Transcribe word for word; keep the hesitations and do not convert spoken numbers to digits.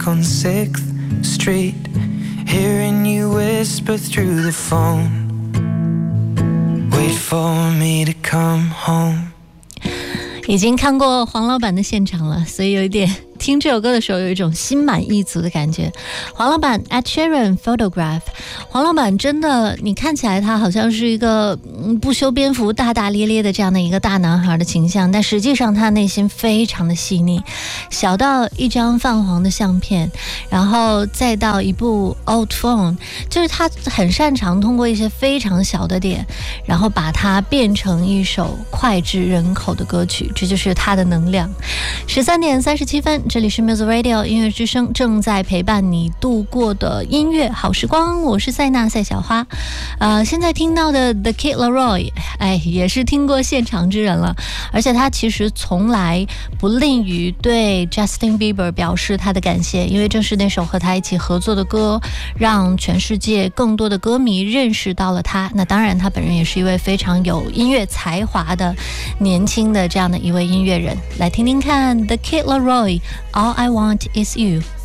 on sixth street, hearing you whisper through the phone, wait for me to come home。 已经看过黄老板的现场了，所以有一点听这首歌的时候有一种心满意足的感觉。黄老板 Ed Sheeran Photograph， 黄老板真的，你看起来他好像是一个不修边幅大大咧咧的这样的一个大男孩的形象，但实际上他内心非常的细腻，小到一张泛黄的相片，然后再到一部 old phone， 就是他很擅长通过一些非常小的点，然后把它变成一首脍炙人口的歌曲，这就是他的能量。十三点三十七分，这里是 Music Radio 音乐之声，正在陪伴你度过的音乐好时光，我是塞纳赛小花。呃，现在听到的 The Kid Laroi， 哎，也是听过现场之人了，而且他其实从来不吝于对 Justin Bieber 表示他的感谢，因为正是那首和他一起合作的歌，让全世界更多的歌迷认识到了他。那当然，他本人也是一位非常有音乐才华的年轻的这样的一位音乐人。来听听看 The Kid Laroi， All I Want Is You。